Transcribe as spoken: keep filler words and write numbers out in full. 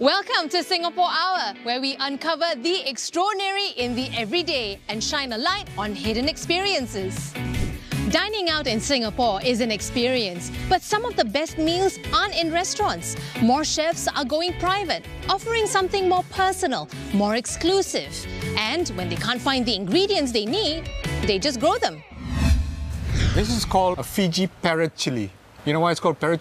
Welcome to Singapore Hour, where we uncover the extraordinary in the everyday and shine a light on hidden experiences. Dining out in Singapore is an experience, but some of the best meals aren't in restaurants. More chefs are going private, offering something more personal, more exclusive. And when they can't find the ingredients they need, they just grow them. This is called a Fiji parrot chili. You know why it's called parrot